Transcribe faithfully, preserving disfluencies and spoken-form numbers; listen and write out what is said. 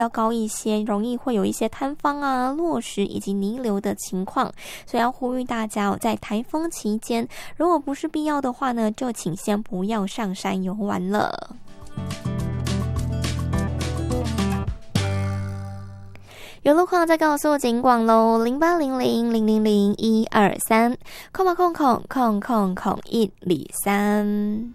较高一些，容易会有一些坍方啊、落石以及泥流的情况，所以要呼吁大家哦，在台风期间，如果不是必要的话呢，就请先不要上山游玩了。有路况再告诉警广喽，零八零零零零零一二三，空吧空空空空空一里三。